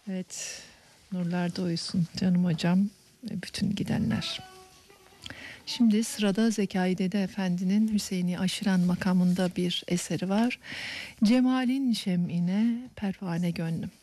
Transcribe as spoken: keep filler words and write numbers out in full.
Evet, nurlarda uyusun canım hocam ve bütün gidenler. Şimdi sırada Zekai Dede Efendi'nin Hüseyin'i aşıran makamında bir eseri var. Cemalin şem'ine pervane gönlüm.